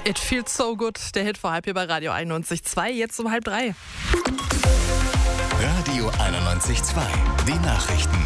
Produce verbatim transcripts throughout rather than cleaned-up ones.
It feels so good, der Hit vor halb hier bei Radio einundneunzig Komma zwei, jetzt um halb drei. Radio einundneunzig Komma zwei, die Nachrichten.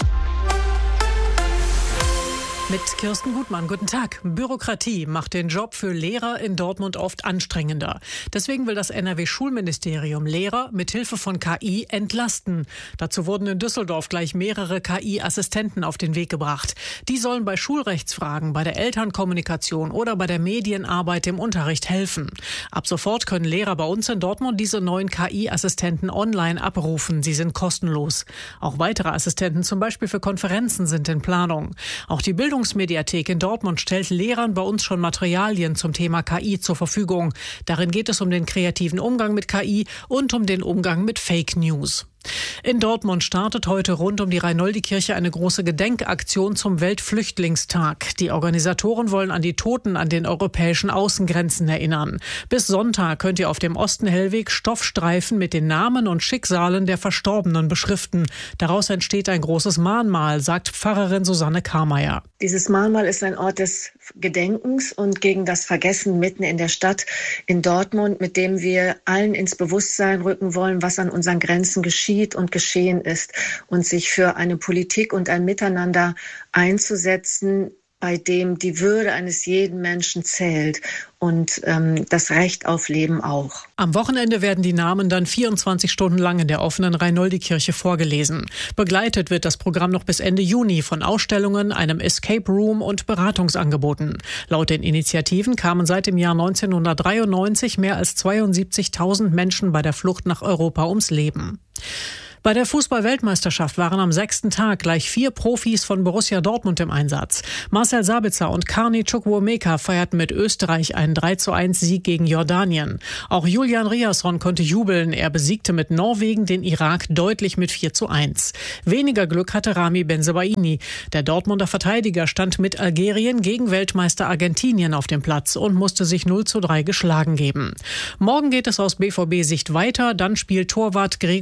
Mit Kirsten Gutmann, guten Tag. Bürokratie macht den Job für Lehrer in Dortmund oft anstrengender. Deswegen will das N R W-Schulministerium Lehrer mit Hilfe von K I entlasten. Dazu wurden in Düsseldorf gleich mehrere K I-Assistenten auf den Weg gebracht. Die sollen bei Schulrechtsfragen, bei der Elternkommunikation oder bei der Medienarbeit im Unterricht helfen. Ab sofort können Lehrer bei uns in Dortmund diese neuen K I-Assistenten online abrufen. Sie sind kostenlos. Auch weitere Assistenten, zum Beispiel für Konferenzen, sind in Planung. Auch die Bildung Bildungsmediathek in Dortmund stellt Lehrern bei uns schon Materialien zum Thema K I zur Verfügung. Darin geht es um den kreativen Umgang mit K I und um den Umgang mit Fake News. In Dortmund startet heute rund um die Reinoldi-Kirche eine große Gedenkaktion zum Weltflüchtlingstag. Die Organisatoren wollen an die Toten an den europäischen Außengrenzen erinnern. Bis Sonntag könnt ihr auf dem Osten-Hellweg Stoffstreifen mit den Namen und Schicksalen der Verstorbenen beschriften. Daraus entsteht ein großes Mahnmal, sagt Pfarrerin Susanne Karmeier. Dieses Mahnmal ist ein Ort des Gedenkens und gegen das Vergessen mitten in der Stadt in Dortmund, mit dem wir allen ins Bewusstsein rücken wollen, was an unseren Grenzen geschieht und geschehen ist, und sich für eine Politik und ein Miteinander einzusetzen, bei dem die Würde eines jeden Menschen zählt und ähm, das Recht auf Leben auch. Am Wochenende werden die Namen dann vierundzwanzig Stunden lang in der offenen Reinoldi-Kirche vorgelesen. Begleitet wird das Programm noch bis Ende Juni von Ausstellungen, einem Escape Room und Beratungsangeboten. Laut den Initiativen kamen seit dem Jahr neunzehnhundertdreiundneunzig mehr als zweiundsiebzigtausend Menschen bei der Flucht nach Europa ums Leben. Bei der Fußball-Weltmeisterschaft waren am sechsten Tag gleich vier Profis von Borussia Dortmund im Einsatz. Marcel Sabitzer und Carney Chukwuemeka feierten mit Österreich einen drei zu eins Sieg gegen Jordanien. Auch Julian Riasson konnte jubeln. Er besiegte mit Norwegen den Irak deutlich mit vier zu eins. Weniger Glück hatte Rami Bensebaini. Der Dortmunder Verteidiger stand mit Algerien gegen Weltmeister Argentinien auf dem Platz und musste sich null zu drei geschlagen geben. Morgen geht es aus B V B-Sicht weiter. Dann spielt Torwart Gregor